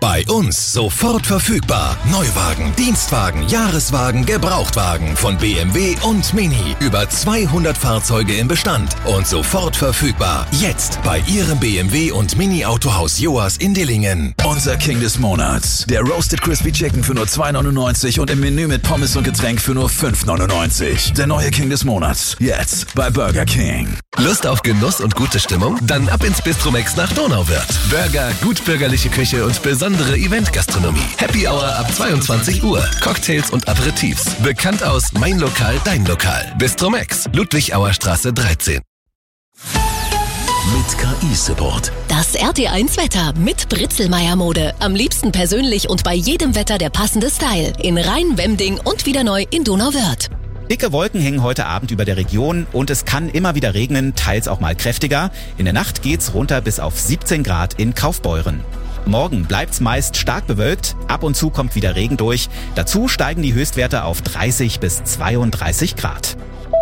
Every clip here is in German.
Bei uns sofort verfügbar. Neuwagen, Dienstwagen, Jahreswagen, Gebrauchtwagen von BMW und Mini. Über 200 Fahrzeuge im Bestand und sofort verfügbar. Jetzt bei Ihrem BMW und Mini Autohaus Joas in Dillingen. Unser King des Monats. Der Roasted Crispy Chicken für nur 2,99 und im Menü mit Pommes und Getränk für nur 5,99. Der neue King des Monats. Jetzt bei Burger King. Lust auf Genuss und gute Stimmung? Dann ab ins Bistromex nach Donauwörth. Burger, gutbürgerliche Küche und besondere Eventgastronomie. Happy Hour ab 22 Uhr. Cocktails und Aperitifs. Bekannt aus Mein Lokal, Dein Lokal. Bistromex, Ludwigauer Straße 13. Mit KI-Support. Das RT1-Wetter mit Britzelmeier Mode. Am liebsten persönlich und bei jedem Wetter der passende Style. In Rhein, Wemding und wieder neu in Donauwörth. Dicke Wolken hängen heute Abend über der Region und es kann immer wieder regnen, teils auch mal kräftiger. In der Nacht geht's runter bis auf 17 Grad in Kaufbeuren. Morgen bleibt's meist stark bewölkt, ab und zu kommt wieder Regen durch. Dazu steigen die Höchstwerte auf 30 bis 32 Grad.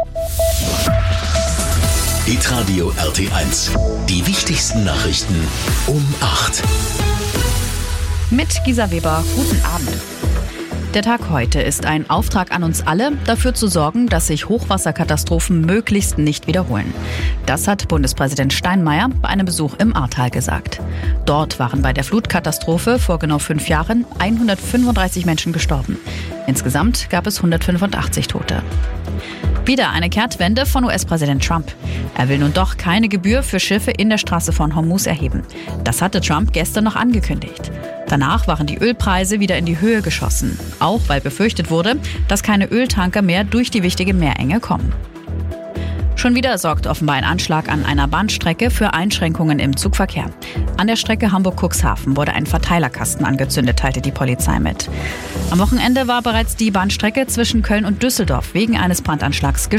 Hitradio RT1. Die wichtigsten Nachrichten um 8. Mit Gisa Weber, guten Abend. Der Tag heute ist ein Auftrag an uns alle, dafür zu sorgen, dass sich Hochwasserkatastrophen möglichst nicht wiederholen. Das hat Bundespräsident Steinmeier bei einem Besuch im Ahrtal gesagt. Dort waren bei der Flutkatastrophe vor genau 5 Jahren 135 Menschen gestorben. Insgesamt gab es 185 Tote. Wieder eine Kehrtwende von US-Präsident Trump. Er will nun doch keine Gebühr für Schiffe in der Straße von Hormuz erheben. Das hatte Trump gestern noch angekündigt. Danach waren die Ölpreise wieder in die Höhe geschossen. Auch weil befürchtet wurde, dass keine Öltanker mehr durch die wichtige Meerenge kommen. Schon wieder sorgt offenbar ein Anschlag an einer Bahnstrecke für Einschränkungen im Zugverkehr. An der Strecke Hamburg-Cuxhaven wurde ein Verteilerkasten angezündet, teilte die Polizei mit. Am Wochenende war bereits die Bahnstrecke zwischen Köln und Düsseldorf wegen eines Brandanschlags